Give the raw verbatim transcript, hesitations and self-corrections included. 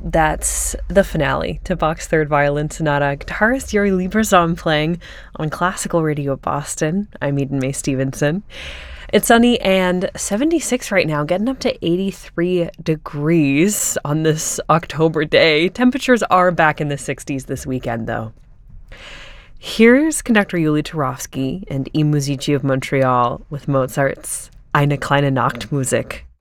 That's the finale to Bach's Third Violin Sonata. Guitarist Yuri Lieberson playing on Classical Radio Boston. I'm Eden May Stevenson. It's sunny and seventy-six right now, getting up to eighty-three degrees on this October day. Temperatures are back in the sixties this weekend, though. Here's conductor Yuli Turovsky and I Musici of Montreal with Mozart's Eine kleine Nachtmusik.